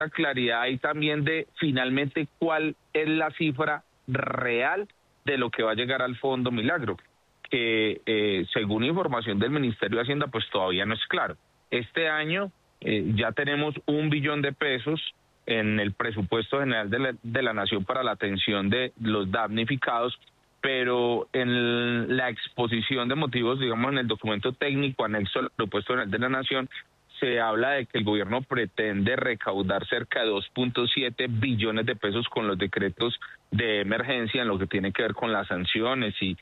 claridad ahí también de finalmente cuál es la cifra real de lo que va a llegar al Fondo Milagro, que según información del Ministerio de Hacienda, pues todavía no es claro. Este año ya tenemos 1 billón de pesos en el presupuesto general de la Nación para la atención de los damnificados, pero en la exposición de motivos, digamos en el documento técnico anexo al presupuesto general de la Nación, se habla de que el gobierno pretende recaudar cerca de 2.7 billones de pesos con los decretos de emergencia en lo que tiene que ver con las sanciones y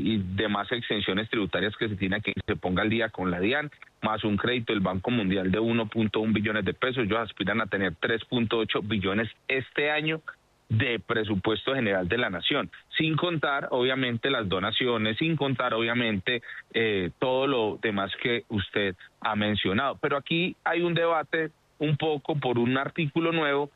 demás exenciones tributarias que se tiene que se ponga al día con la DIAN, más un crédito del Banco Mundial de 1.1 billones de pesos. Ellos aspiran a tener 3.8 billones este año de presupuesto general de la Nación, sin contar obviamente las donaciones, sin contar obviamente todo lo demás que usted ha mencionado. Pero aquí hay un debate un poco por un artículo nuevo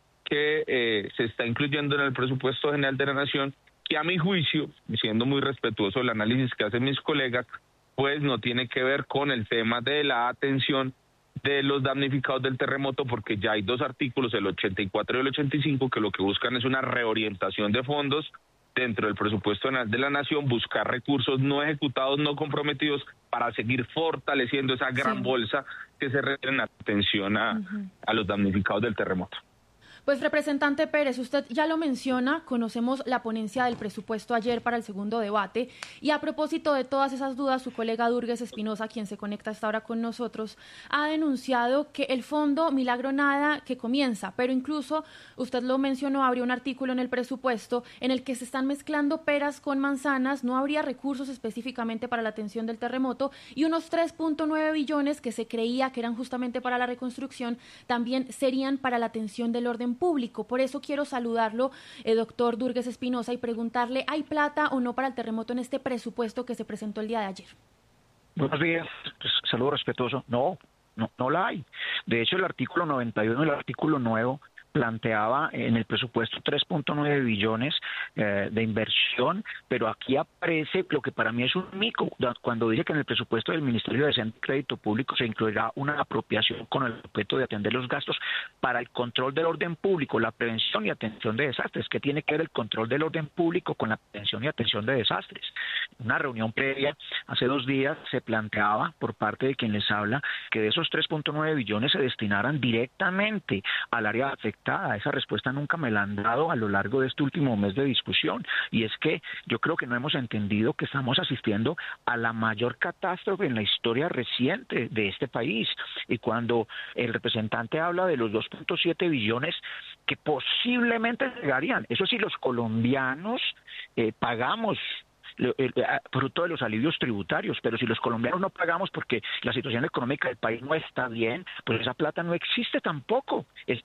que se está incluyendo en el presupuesto general de la Nación, que a mi juicio, siendo muy respetuoso del análisis que hacen mis colegas, pues no tiene que ver con el tema de la atención de los damnificados del terremoto, porque ya hay 2 artículos, el 84 y el 85, que lo que buscan es una reorientación de fondos dentro del presupuesto de la Nación, buscar recursos no ejecutados, no comprometidos, para seguir fortaleciendo esa gran bolsa que se requiere en atención a los damnificados del terremoto. Pues, representante Pérez, usted ya lo menciona, conocemos la ponencia del presupuesto ayer para el segundo debate, y a propósito de todas esas dudas, su colega Durgues Espinosa, quien se conecta hasta ahora con nosotros, ha denunciado que el Fondo Milagro nada que comienza, pero incluso, usted lo mencionó, habría un artículo en el presupuesto en el que se están mezclando peras con manzanas, no habría recursos específicamente para la atención del terremoto, y unos 3.9 billones que se creía que eran justamente para la reconstrucción, también serían para la atención del orden público. Por eso quiero saludarlo, doctor Durgues Espinosa, y preguntarle, ¿hay plata o no para el terremoto en este presupuesto que se presentó el día de ayer? Buenos días, saludo respetuoso. No la hay. De hecho, el artículo 91 y el artículo nuevo planteaba en el presupuesto 3.9 billones de inversión, pero aquí aparece lo que para mí es un mico, cuando dice que en el presupuesto del Ministerio de Hacienda y Crédito Público se incluirá una apropiación con el objeto de atender los gastos para el control del orden público, la prevención y atención de desastres. ¿Qué tiene que ver el control del orden público con la prevención y atención de desastres? Una reunión previa, hace 2 días, se planteaba por parte de quien les habla que de esos 3.9 billones se destinaran directamente al área afectada. Esa respuesta nunca me la han dado a lo largo de este último mes de discusión, y es que yo creo que no hemos entendido que estamos asistiendo a la mayor catástrofe en la historia reciente de este país, y cuando el representante habla de los 2.7 billones que posiblemente llegarían, eso sí, los colombianos pagamos fruto de los alivios tributarios, pero si los colombianos no pagamos porque la situación económica del país no está bien, pues esa plata no existe tampoco,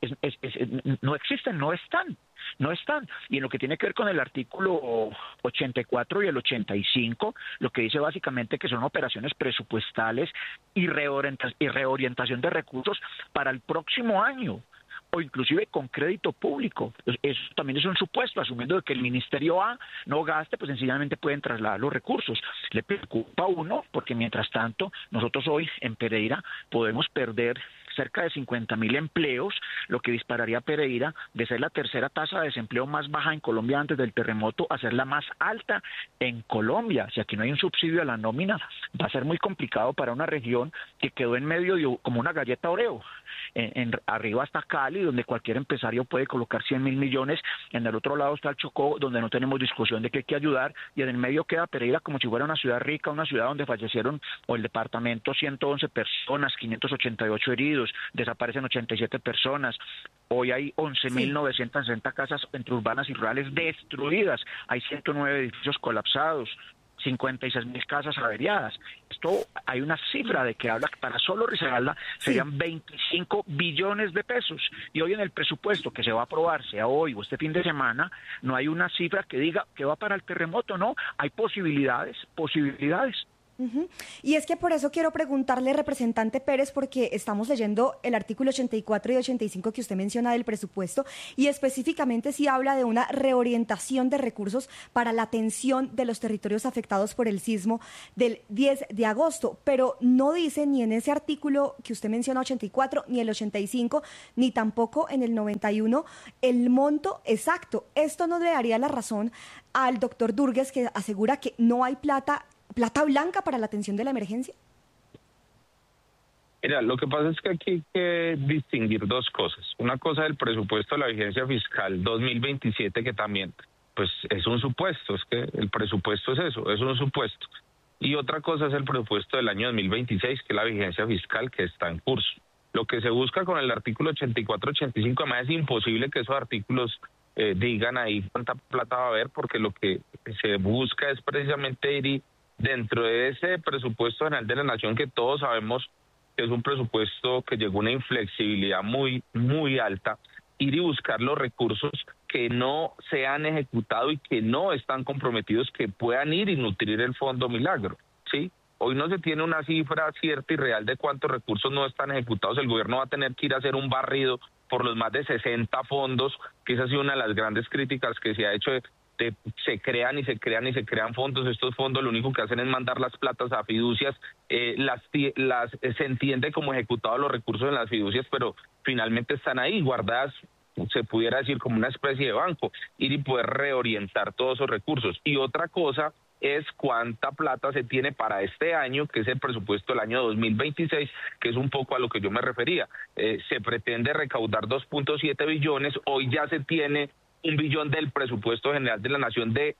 no existen, no están. Y en lo que tiene que ver con el artículo 84 y el 85, lo que dice básicamente que son operaciones presupuestales y reorientación de recursos para el próximo año, o inclusive con crédito público. Eso también es un supuesto, asumiendo que el Ministerio A no gaste, pues sencillamente pueden trasladar los recursos. Le preocupa a uno, porque mientras tanto, nosotros hoy en Pereira podemos perder cerca de 50.000 empleos, lo que dispararía a Pereira de ser la tercera tasa de desempleo más baja en Colombia antes del terremoto a ser la más alta en Colombia. Si aquí no hay un subsidio a la nómina, va a ser muy complicado para una región que quedó en medio de como una galleta Oreo. Arriba está Cali, donde cualquier empresario puede colocar 100.000 millones, en el otro lado está el Chocó, donde no tenemos discusión de que hay que ayudar, y en el medio queda Pereira como si fuera una ciudad rica, una ciudad donde fallecieron, o el departamento, 111 personas, 588 heridos, desaparecen 87 personas. Hoy hay 11.960 casas entre urbanas y rurales destruidas, hay 109 edificios colapsados, 56.000 casas averiadas. Esto, hay una cifra de que habla, para solo Risaralda serían 25 billones de pesos, y hoy en el presupuesto que se va a aprobar, sea hoy o este fin de semana, no hay una cifra que diga que va para el terremoto. No, hay posibilidades. Y es que por eso quiero preguntarle, representante Pérez, porque estamos leyendo el artículo 84 y 85 que usted menciona del presupuesto, y específicamente sí habla de una reorientación de recursos para la atención de los territorios afectados por el sismo del 10 de agosto, pero no dice ni en ese artículo que usted menciona 84, ni el 85, ni tampoco en el 91 el monto exacto. Esto no le daría la razón al doctor Durgues, que asegura que no hay plata blanca para la atención de la emergencia. Mira, lo que pasa es que aquí hay que distinguir dos cosas. Una cosa es el presupuesto de la vigencia fiscal 2027, que también pues es un supuesto, es que el presupuesto es eso, es un supuesto. Y otra cosa es el presupuesto del año 2026, que es la vigencia fiscal que está en curso. Lo que se busca con el artículo 84-85, además es imposible que esos artículos digan ahí cuánta plata va a haber, porque lo que se busca es precisamente ir dentro de ese presupuesto general de la nación, que todos sabemos que es un presupuesto que llegó a una inflexibilidad muy, muy alta, ir y buscar los recursos que no se han ejecutado y que no están comprometidos, que puedan ir y nutrir el Fondo Milagro, ¿sí? Hoy no se tiene una cifra cierta y real de cuántos recursos no están ejecutados. El gobierno va a tener que ir a hacer un barrido por los más de 60 fondos, que esa ha sido una de las grandes críticas que se ha hecho se crean fondos. Estos fondos lo único que hacen es mandar las platas a fiducias, se entiende como ejecutados los recursos en las fiducias, pero finalmente están ahí guardadas, se pudiera decir como una especie de banco, ir y poder reorientar todos esos recursos. Y otra cosa es cuánta plata se tiene para este año, que es el presupuesto del año 2026, que es un poco a lo que yo me refería. Se pretende recaudar 2.7 billones, hoy ya se tiene 1 billón del presupuesto general de la nación de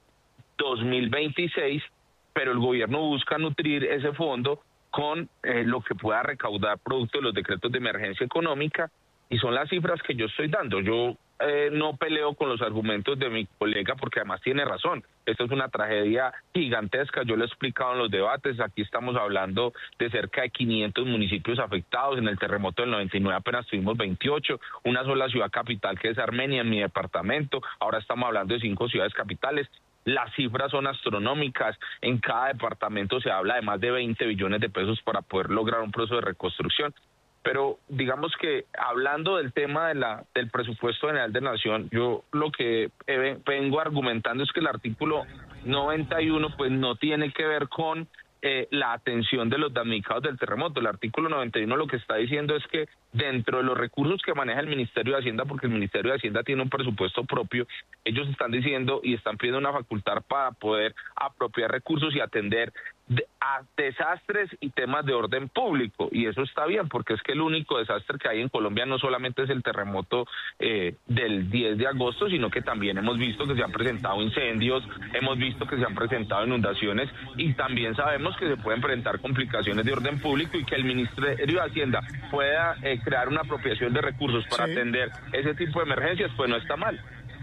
2026, pero el gobierno busca nutrir ese fondo con lo que pueda recaudar producto de los decretos de emergencia económica, y son las cifras que yo estoy dando. Yo no peleo con los argumentos de mi colega, porque además tiene razón. Esto es una tragedia gigantesca, yo lo he explicado en los debates. Aquí estamos hablando de cerca de 500 municipios afectados. En el terremoto del 99 apenas tuvimos 28, una sola ciudad capital que es Armenia, en mi departamento. Ahora estamos hablando de 5 ciudades capitales. Las cifras son astronómicas. En cada departamento se habla de más de 20 billones de pesos para poder lograr un proceso de reconstrucción. Pero digamos que hablando del tema del presupuesto general de la nación, yo lo que vengo argumentando es que el artículo 91 pues no tiene que ver con la atención de los damnificados del terremoto. El artículo 91 lo que está diciendo es que dentro de los recursos que maneja el Ministerio de Hacienda, porque el Ministerio de Hacienda tiene un presupuesto propio, ellos están diciendo y están pidiendo una facultad para poder apropiar recursos y atender a desastres y temas de orden público, y eso está bien, porque es que el único desastre que hay en Colombia no solamente es el terremoto del 10 de agosto, sino que también hemos visto que se han presentado incendios, hemos visto que se han presentado inundaciones, y también sabemos que se pueden presentar complicaciones de orden público, y que el Ministerio de Hacienda pueda crear una apropiación de recursos para atender ese tipo de emergencias, pues no está mal.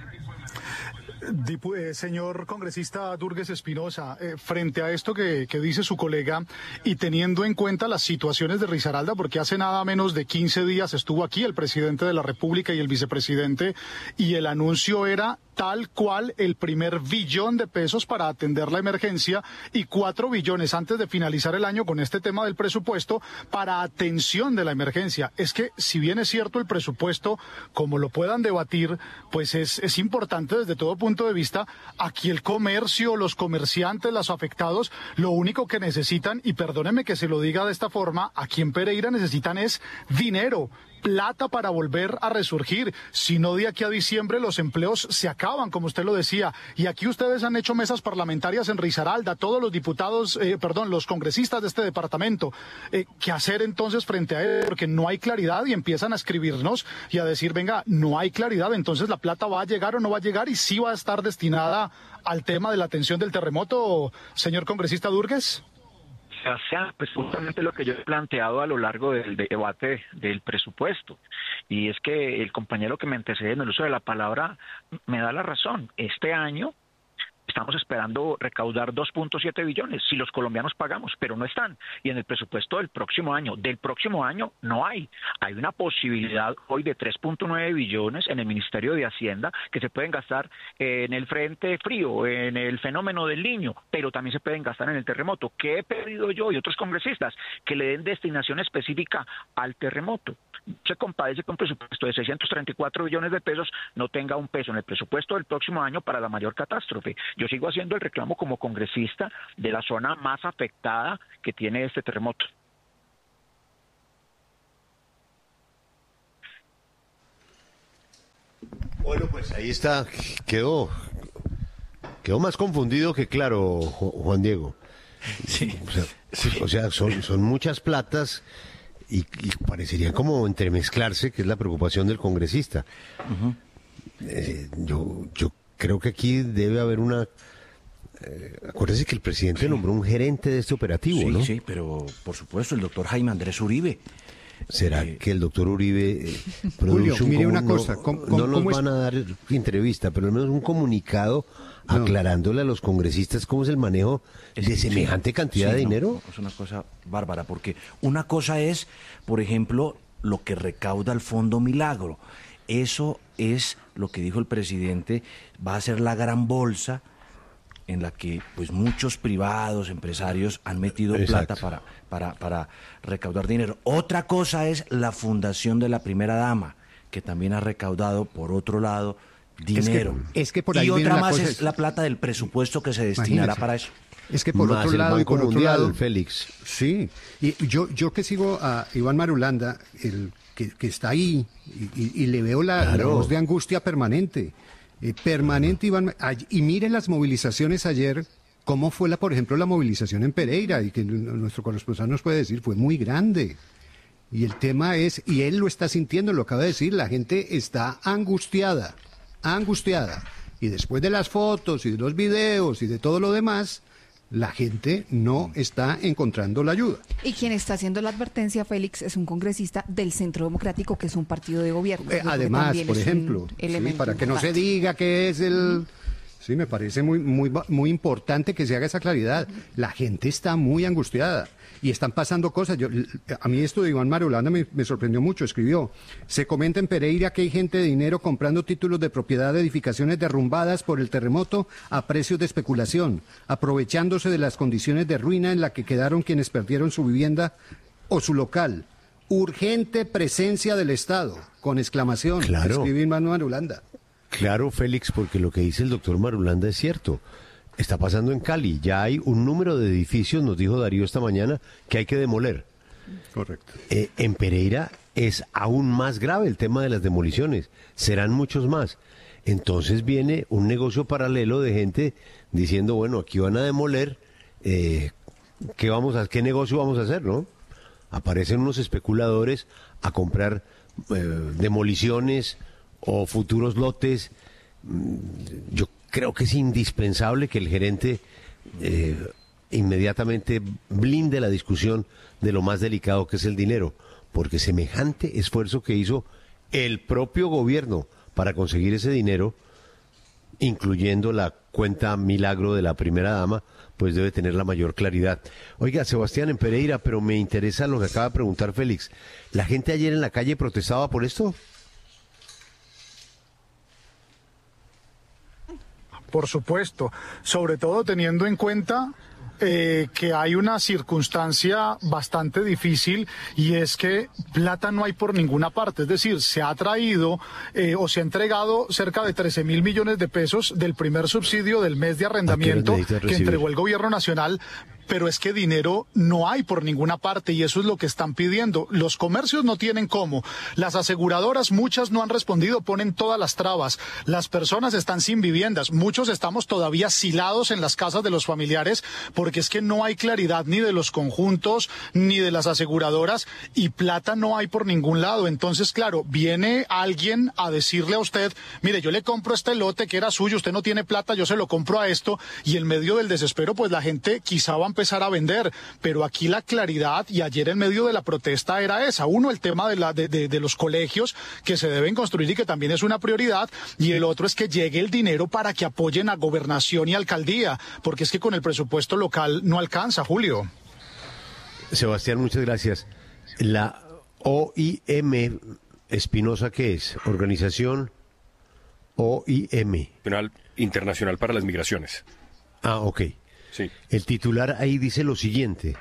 Señor congresista Durgues Espinosa, frente a esto que dice su colega y teniendo en cuenta las situaciones de Risaralda, porque hace nada menos de 15 días estuvo aquí el presidente de la República y el vicepresidente, y el anuncio era tal cual el primer billón de pesos para atender la emergencia y 4 billones antes de finalizar el año con este tema del presupuesto para atención de la emergencia. Es que si bien es cierto el presupuesto, como lo puedan debatir, pues es importante desde todo punto de vista. Aquí el comercio, los comerciantes, los afectados, lo único que necesitan, y perdóneme que se lo diga de esta forma, aquí en Pereira necesitan es dinero, plata para volver a resurgir. Si no, de aquí a diciembre los empleos se acaban, como usted lo decía. Y aquí ustedes han hecho mesas parlamentarias en Risaralda, todos los diputados, los congresistas de este departamento. ¿Qué hacer entonces frente a él? Porque no hay claridad, y empiezan a escribirnos y a decir, venga, no hay claridad, entonces la plata va a llegar o no va a llegar, y sí va a estar destinada al tema de la atención del terremoto, señor congresista Durgues. O sea, pues justamente lo que yo he planteado a lo largo del debate del presupuesto, y es que el compañero que me antecede en el uso de la palabra me da la razón. Este año Estamos esperando recaudar 2.7 billones, si los colombianos pagamos, pero no están. Y en el presupuesto del próximo año no hay. Hay una posibilidad hoy de 3.9 billones en el Ministerio de Hacienda que se pueden gastar en el frente frío, en el fenómeno del Niño, pero también se pueden gastar en el terremoto. ¿Qué he pedido yo y otros congresistas? Que le den destinación específica al terremoto. Se compadece que un presupuesto de 634 billones de pesos no tenga un peso en el presupuesto del próximo año para la mayor catástrofe. Yo sigo haciendo el reclamo como congresista de la zona más afectada que tiene este terremoto. Bueno, pues ahí está, quedó más confundido que claro, Juan Diego. Sí. O sea, son muchas platas y parecería como entremezclarse, que es la preocupación del congresista. Uh-huh. Yo creo que aquí debe haber una... acuérdese que el presidente nombró un gerente de este operativo, sí, ¿no? Sí, pero por supuesto el doctor Jaime Andrés Uribe. ¿Será que el doctor Uribe Julio, mire una cosa, no nos van a dar entrevista, pero al menos un comunicado aclarándole a los congresistas cómo es el manejo de semejante cantidad de dinero? Es una cosa bárbara, porque una cosa es, por ejemplo, lo que recauda el Fondo Milagro. Eso es lo que dijo el presidente, va a ser la gran bolsa en la que pues muchos privados, empresarios han metido plata para recaudar dinero. Otra cosa es la fundación de la primera dama, que también ha recaudado por otro lado dinero. Es que por ahí y viene otra la más cosa es la plata del presupuesto que se destinará para eso. Es que por más otro lado el y por Banco otro Mundial, lado, Félix. Sí, y yo que sigo a Iván Marulanda, que está ahí y le veo la voz de angustia permanente. Iván, y mire las movilizaciones ayer, cómo fue por ejemplo la movilización en Pereira, y que nuestro corresponsal nos puede decir, fue muy grande. Y el tema es, y él lo está sintiendo, lo acaba de decir, la gente está angustiada. Y después de las fotos y de los videos y de todo lo demás, la gente no está encontrando la ayuda. Y quien está haciendo la advertencia, Félix, es un congresista del Centro Democrático, que es un partido de gobierno. Además, por ejemplo, para que no se diga que es el... Sí, me parece muy importante que se haga esa claridad. La gente está muy angustiada y están pasando cosas. A mí esto de Iván Marulanda me sorprendió mucho. Escribió, se comenta en Pereira que hay gente de dinero comprando títulos de propiedad de edificaciones derrumbadas por el terremoto a precios de especulación, aprovechándose de las condiciones de ruina en la que quedaron quienes perdieron su vivienda o su local. Urgente presencia del Estado, con exclamación. Claro. Escribió Iván Marulanda. Claro, Félix, porque lo que dice el doctor Marulanda es cierto. Está pasando en Cali. Ya hay un número de edificios, nos dijo Darío esta mañana, que hay que demoler. Correcto. En Pereira es aún más grave el tema de las demoliciones. Serán muchos más. Entonces viene un negocio paralelo de gente diciendo, bueno, aquí van a demoler, ¿qué negocio vamos a hacer, no? Aparecen unos especuladores a comprar demoliciones o futuros lotes. Yo creo que es indispensable que el gerente inmediatamente blinde la discusión de lo más delicado que es el dinero, porque semejante esfuerzo que hizo el propio gobierno para conseguir ese dinero, incluyendo la cuenta milagro de la primera dama, pues debe tener la mayor claridad. Oiga, Sebastián, en Pereira, pero me interesa lo que acaba de preguntar Félix. ¿La gente ayer en la calle protestaba por esto? Por supuesto, sobre todo teniendo en cuenta que hay una circunstancia bastante difícil, y es que plata no hay por ninguna parte. Es decir, se ha traído o se ha entregado cerca de 13.000 millones de pesos del primer subsidio del mes de arrendamiento que entregó el gobierno nacional, pero es que dinero no hay por ninguna parte, y eso es lo que están pidiendo. Los comercios no tienen cómo, las aseguradoras, muchas no han respondido, ponen todas las trabas, las personas están sin viviendas, muchos estamos todavía asilados en las casas de los familiares, porque es que no hay claridad ni de los conjuntos ni de las aseguradoras, y plata no hay por ningún lado. Entonces, claro, viene alguien a decirle a usted, mire, yo le compro este lote que era suyo, usted no tiene plata, yo se lo compro a esto, y en medio del desespero, pues la gente quizá va a empezar a vender, pero aquí la claridad, y ayer en medio de la protesta era esa: uno, el tema de los colegios que se deben construir y que también es una prioridad, y el otro es que llegue el dinero para que apoyen a gobernación y alcaldía, porque es que con el presupuesto local no alcanza, Julio. Sebastián, muchas gracias. La OIM, Espinosa, ¿qué es? Organización OIM. Internacional para las Migraciones. Ah, ok. Sí. El titular ahí dice lo siguiente: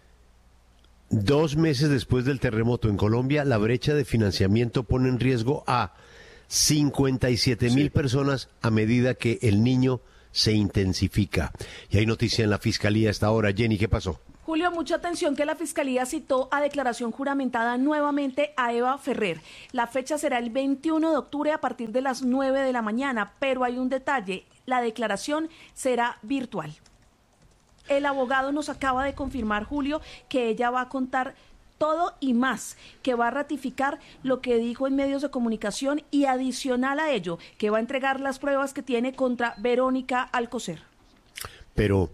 2 meses después del terremoto en Colombia, la brecha de financiamiento pone en riesgo a 57.000 personas a medida que el Niño se intensifica. Y hay noticia en la Fiscalía a esta hora. Jenny, ¿qué pasó? Julio, mucha atención que la Fiscalía citó a declaración juramentada nuevamente a Eva Ferrer. La fecha será el 21 de octubre a partir de las 9 de la mañana, pero hay un detalle: la declaración será virtual. El abogado nos acaba de confirmar, Julio, que ella va a contar todo y más, que va a ratificar lo que dijo en medios de comunicación y adicional a ello, que va a entregar las pruebas que tiene contra Verónica Alcocer. Pero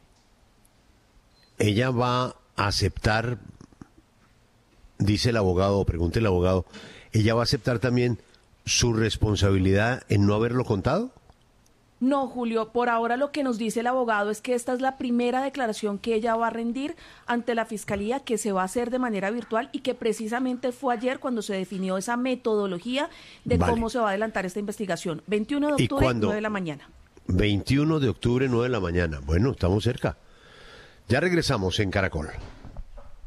ella va a aceptar, dice el abogado, pregunte el abogado, ¿ella va a aceptar también su responsabilidad en no haberlo contado? No, Julio, por ahora lo que nos dice el abogado es que esta es la primera declaración que ella va a rendir ante la Fiscalía, que se va a hacer de manera virtual y que precisamente fue ayer cuando se definió esa metodología de cómo se va a adelantar esta investigación. 21 de octubre, 9 de la mañana. 21 de octubre, 9 de la mañana. Bueno, estamos cerca. Ya regresamos en Caracol.